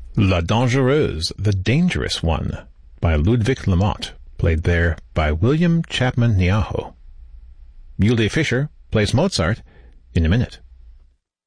La Dangereuse, The Dangerous One, by Ludwig Lamotte, played there by William Chapman Niaho. Yule Fisher plays Mozart in a minute.